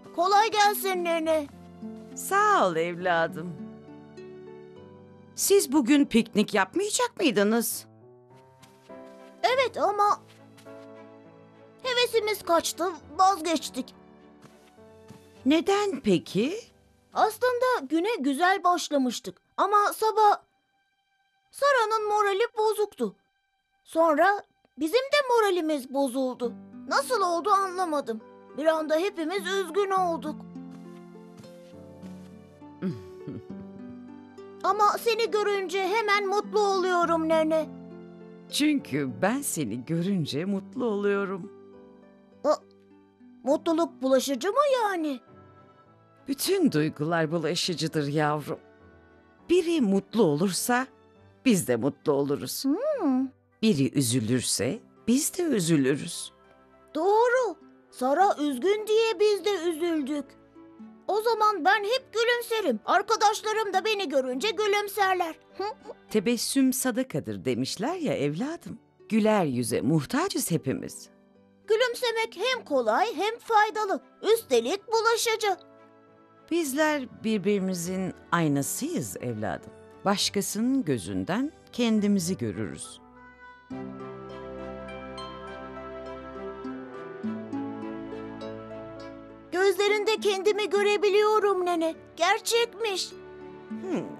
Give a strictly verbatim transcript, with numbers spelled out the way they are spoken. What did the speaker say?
Kolay gelsin nene. Sağ ol evladım. Siz bugün piknik yapmayacak mıydınız? Evet ama hevesimiz kaçtı, vazgeçtik. Neden peki? Aslında güne güzel başlamıştık ama sabah Sara'nın morali bozuktu. Sonra bizim de moralimiz bozuldu. Nasıl oldu anlamadım. Bir anda hepimiz üzgün olduk. Ama seni görünce hemen mutlu oluyorum nene. Çünkü ben seni görünce mutlu oluyorum. Mutluluk bulaşıcı mı yani? Bütün duygular bulaşıcıdır yavrum. Biri mutlu olursa biz de mutlu oluruz. Hmm, Biri üzülürse biz de üzülürüz. doğru. Sara üzgün diye biz de üzüldük. O zaman ben hep gülümserim. Arkadaşlarım da beni görünce gülümserler. Hı? Tebessüm sadakadır demişler ya evladım. Güler yüze muhtacız hepimiz. Gülümsemek hem kolay hem faydalı. Üstelik bulaşıcı. Bizler birbirimizin aynasıyız evladım. Başkasının gözünden kendimizi görürüz. Gözlerinde kendimi görebiliyorum nene. Gerçekmiş. Hmm,